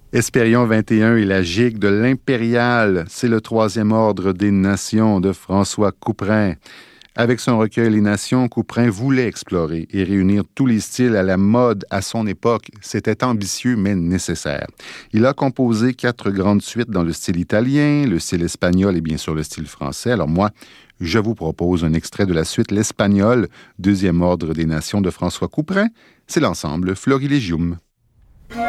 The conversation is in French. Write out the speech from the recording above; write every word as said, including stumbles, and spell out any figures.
Hespérion vingt et un et la gigue de l'impérial, c'est le troisième ordre des nations de François Couperin. Avec son recueil Les Nations, Couperin voulait explorer et réunir tous les styles à la mode à son époque. C'était ambitieux mais nécessaire. Il a composé quatre grandes suites dans le style italien, le style espagnol et bien sûr le style français. Alors moi, je vous propose un extrait de la suite L'Espagnol, deuxième ordre des nations de François Couperin. C'est l'ensemble Florilegium.